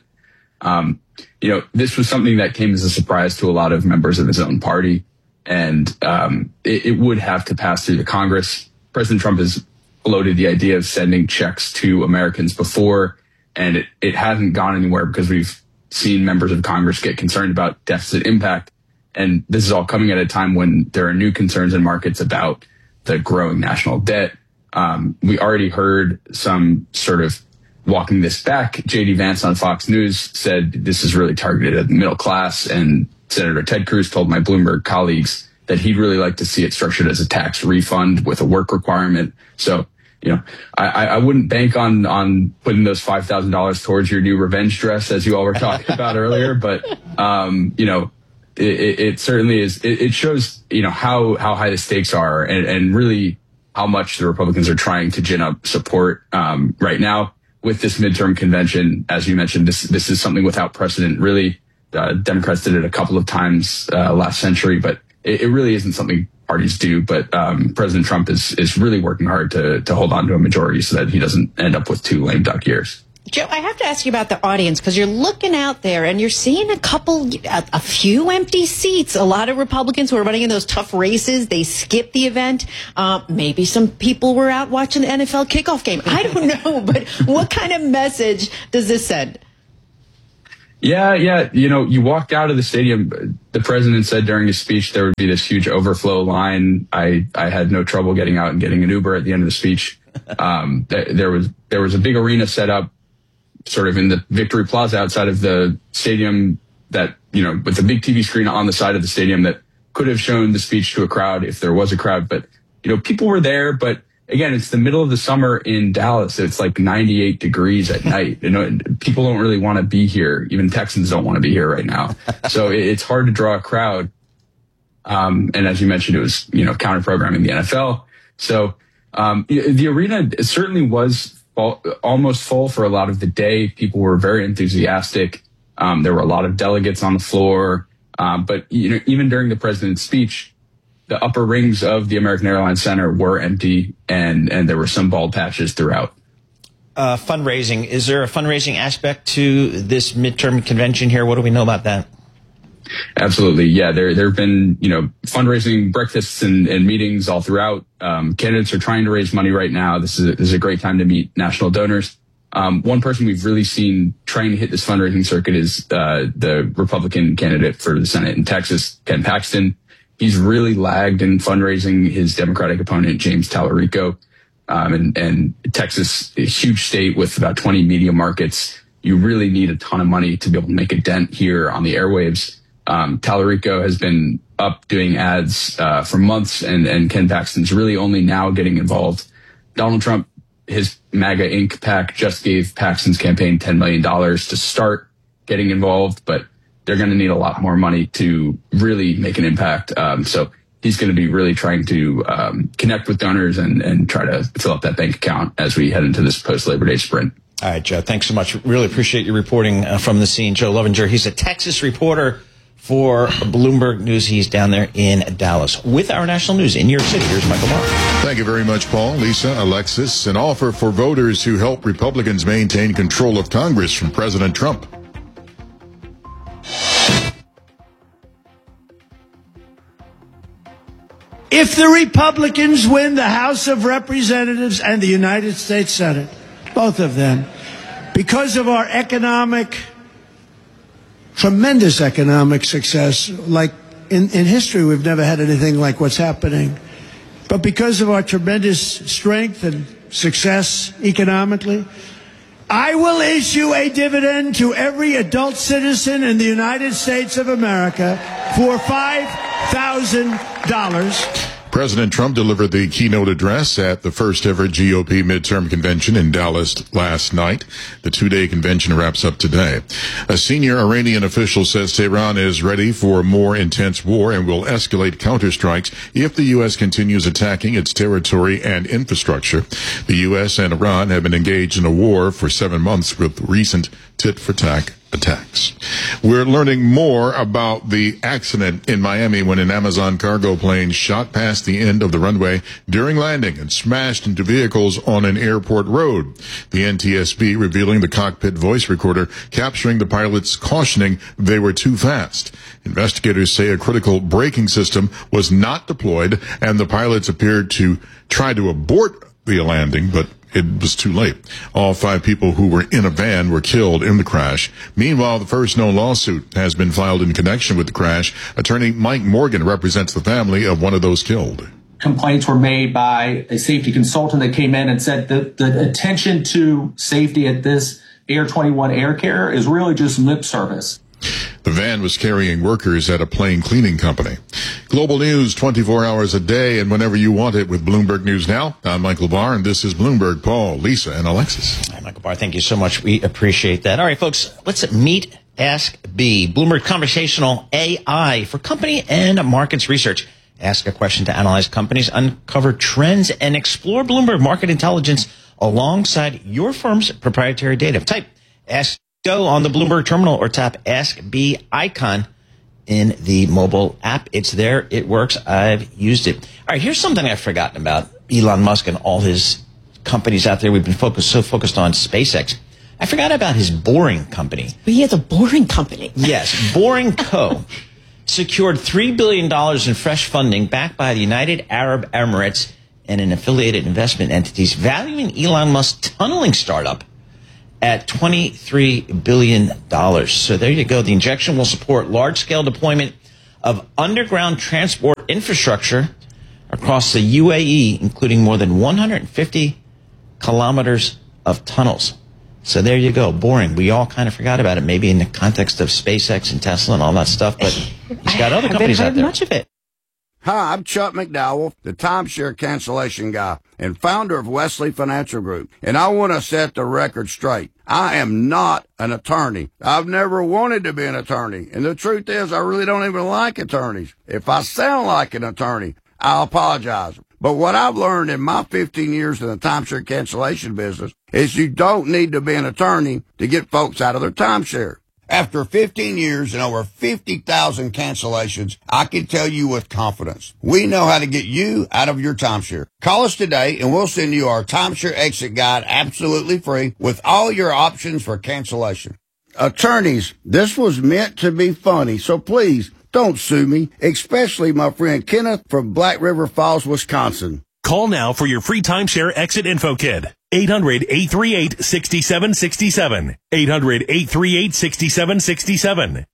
S14: This was something that came as a surprise to a lot of members of his own party, and it would have to pass through the Congress. President Trump has floated the idea of sending checks to Americans before, and it hasn't gone anywhere because we've seen members of Congress get concerned about deficit impact. And this is all coming at a time when there are new concerns in markets about the growing national debt. We already heard some sort of walking this back. J.D. Vance on Fox News said this is really targeted at the middle class, and Senator Ted Cruz told my Bloomberg colleagues that he'd really like to see it structured as a tax refund with a work requirement. So, I wouldn't bank on putting those $5,000 towards your new revenge dress, as you all were talking about earlier. But, it certainly is. It shows, how high the stakes are and really how much the Republicans are trying to gin up support right now. with this midterm convention, as you mentioned, this is something without precedent. Really, Democrats did it a couple of times last century, but it really isn't something parties do. But President Trump is really working hard to hold on to a majority so that he doesn't end up with 2 lame duck years.
S13: Joe, I have to ask you about the audience, because you're looking out there and you're seeing a few empty seats. A lot of Republicans who are running in those tough races, they skipped the event. Maybe some people were out watching the NFL kickoff game. I don't know, but what kind of message does this send?
S14: Yeah. You walked out of the stadium. The president said during his speech there would be this huge overflow line. I had no trouble getting out and getting an Uber at the end of the speech. There was a big arena set up sort of in the Victory Plaza outside of the stadium that, with a big TV screen on the side of the stadium that could have shown the speech to a crowd if there was a crowd. But, people were there. But again, it's the middle of the summer in Dallas. It's like 98 degrees at night. People don't really want to be here. Even Texans don't want to be here right now. So it's hard to draw a crowd. And as you mentioned, it was, counter-programming the NFL. So the arena certainly was almost full for a lot of the day. People were very enthusiastic. There were a lot of delegates on the floor. But, even during the president's speech, the upper rings of the American Airlines Center were empty, and there were some bald patches throughout.
S12: Fundraising. Is there a fundraising aspect to this midterm convention here? What do we know about that?
S14: Absolutely. Yeah, there have been, fundraising breakfasts and meetings all throughout. Candidates are trying to raise money right now. This is a great time to meet national donors. One person we've really seen trying to hit this fundraising circuit is the Republican candidate for the Senate in Texas, Ken Paxton. He's really lagged in fundraising his Democratic opponent, James Tallarico. And Texas, a huge state with about 20 media markets. You really need a ton of money to be able to make a dent here on the airwaves. Tallarico has been up doing ads for months, and Ken Paxton's really only now getting involved. Donald Trump, his MAGA Inc. PAC, just gave Paxton's campaign $10 million to start getting involved, but they're going to need a lot more money to really make an impact. So he's going to be really trying to connect with donors and try to fill up that bank account as we head into this post-Labor Day sprint.
S12: All right, Joe, thanks so much. Really appreciate your reporting from the scene. Joe Lovinger, he's a Texas reporter for Bloomberg News. He's down there in Dallas with our national news in New York City. Here's Michael Barr.
S15: Thank you very much, Paul, Lisa, Alexis. An offer for voters who help Republicans maintain control of Congress from President Trump.
S16: If the Republicans win the House of Representatives and the United States Senate, both of them, because of our tremendous economic success, like in history, we've never had anything like what's happening. But because of our tremendous strength and success economically, I will issue a dividend to every adult citizen in the United States of America for $5,000.
S15: President Trump delivered the keynote address at the first ever GOP midterm convention in Dallas last night. The two-day convention wraps up today. A senior Iranian official says Tehran is ready for a more intense war and will escalate counterstrikes if the U.S. continues attacking its territory and infrastructure. The U.S. and Iran have been engaged in a war for 7 months with recent tit-for-tat attacks. We're learning more about the accident in Miami when an Amazon cargo plane shot past the end of the runway during landing and smashed into vehicles on an airport road. The NTSB revealing the cockpit voice recorder capturing the pilots cautioning they were too fast. Investigators say a critical braking system was not deployed and the pilots appeared to try to abort the landing, but it was too late. All 5 people who were in a van were killed in the crash. Meanwhile, the first known lawsuit has been filed in connection with the crash. Attorney Mike Morgan represents the family of one of those killed.
S17: Complaints were made by a safety consultant that came in and said that the attention to safety at this Air 21 air carrier is really just lip service.
S15: The van was carrying workers at a plane cleaning company. Global news 24 hours a day and whenever you want it with Bloomberg News Now. I'm Michael Barr, and this is Bloomberg. Paul, Lisa, and Alexis.
S12: Hi, Michael Barr. Thank you so much. We appreciate that. All right, folks, let's meet Ask B, Bloomberg conversational AI for company and markets research. Ask a question to analyze companies, uncover trends, and explore Bloomberg market intelligence alongside your firm's proprietary data. Type Ask Go on the Bloomberg terminal or tap Ask B icon in the mobile app. It's there. It works. I've used it. All right, here's something I've forgotten about Elon Musk and all his companies out there. We've been focused on SpaceX. I forgot about his Boring Company.
S13: But he has a Boring Company.
S12: Yes, Boring Co. secured $3 billion in fresh funding backed by the United Arab Emirates and an affiliated investment entities, valuing Elon Musk's tunneling startup at $23 billion. So there you go. The injection will support large-scale deployment of underground transport infrastructure across the UAE, including more than 150 kilometers of tunnels. So there you go. Boring. We all kind of forgot about it, maybe in the context of SpaceX and Tesla and all that stuff, but he's got other companies out there.
S13: Much of it.
S18: Hi, I'm Chuck McDowell, the timeshare cancellation guy and founder of Wesley Financial Group. And I want to set the record straight. I am not an attorney. I've never wanted to be an attorney. And the truth is, I really don't even like attorneys. If I sound like an attorney, I apologize. But what I've learned in my 15 years in the timeshare cancellation business is you don't need to be an attorney to get folks out of their timeshare. After 15 years and over 50,000 cancellations, I can tell you with confidence, we know how to get you out of your timeshare. Call us today and we'll send you our timeshare exit guide absolutely free with all your options for cancellation. Attorneys, this was meant to be funny, so please don't sue me, especially my friend Kenneth from Black River Falls, Wisconsin.
S27: Call now for your free timeshare exit info kit. 800-838-6767. 800-838-6767.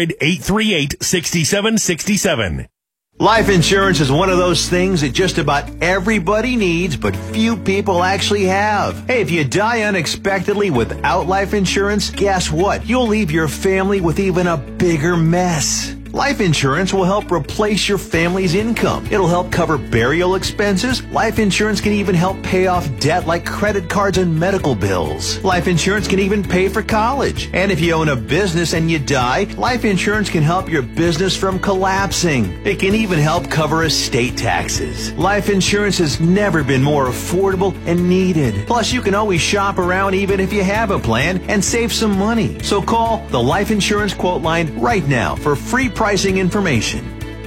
S27: 800-838-6767.
S19: Life insurance is one of those things that just about everybody needs, but few people actually have. Hey, if you die unexpectedly without life insurance, guess what? You'll leave your family with even a bigger mess. Life insurance will help replace your family's income. It'll help cover burial expenses. Life insurance can even help pay off debt like credit cards and medical bills. Life insurance can even pay for college. And if you own a business and you die, life insurance can help your business from collapsing. It can even help cover estate taxes. Life insurance has never been more affordable and needed. Plus, you can always shop around even if you have a plan and save some money. So call the Life Insurance Quote Line right now for free pricing information.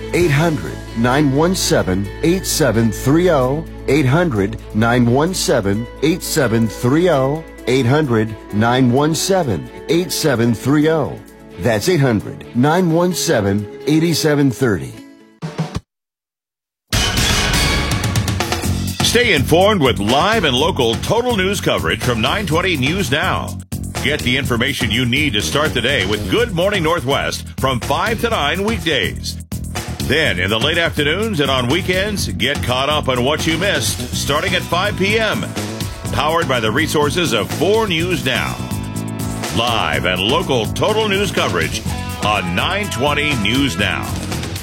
S20: 800-917-8730. 800-917-8730. 800-917-8730. That's 800-917-8730.
S21: Stay informed with live and local total news coverage from 920 News Now. Get the information you need to start the day with Good Morning Northwest from 5 to 9 weekdays. Then, in the late afternoons and on weekends, get caught up on what you missed starting at 5 p.m. Powered by the resources of 4 News Now. Live and local total news coverage on 920 News Now.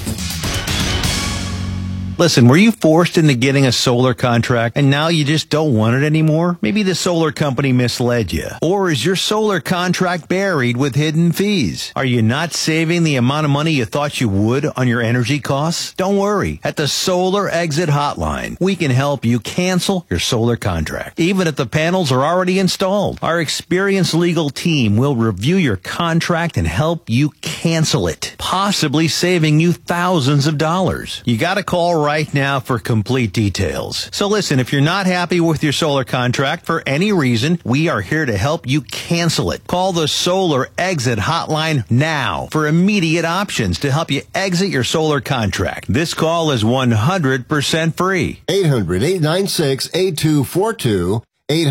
S19: Listen, were you forced into getting a solar contract and now you just don't want it anymore? Maybe the solar company misled you. Or is your solar contract buried with hidden fees? Are you not saving the amount of money you thought you would on your energy costs? Don't worry. At the Solar Exit Hotline, we can help you cancel your solar contract, even if the panels are already installed. Our experienced legal team will review your contract and help you cancel it, possibly saving you thousands of dollars. You got to call right now for complete details. So listen, if you're not happy with your solar contract for any reason, we are here to help you cancel it. Call the Solar Exit Hotline now for immediate options to help you exit your solar contract. This call is 100% free.
S20: 800-896-8242.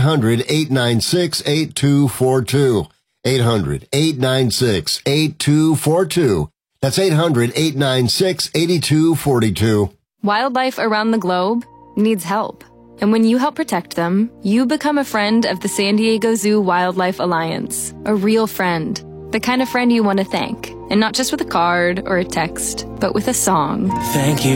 S20: 800-896-8242. 800-896-8242. That's 800-896-8242.
S22: Wildlife around the globe needs help. And when you help protect them, you become a friend of the San Diego Zoo Wildlife Alliance. A real friend. The kind of friend you want to thank. And not just with a card or a text, but with a song.
S23: Thank you